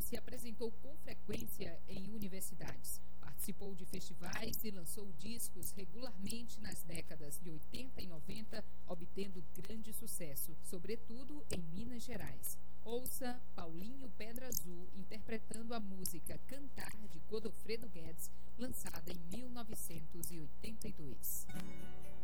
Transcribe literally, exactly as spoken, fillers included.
se apresentou com frequência em universidades, participou de festivais e lançou discos regularmente nas décadas de oitenta e noventa, obtendo grande sucesso, sobretudo em Minas Gerais. Ouça Paulinho Pedra Azul interpretando a música Cantar, de Godofredo Guedes, lançada em mil novecentos e oitenta e dois.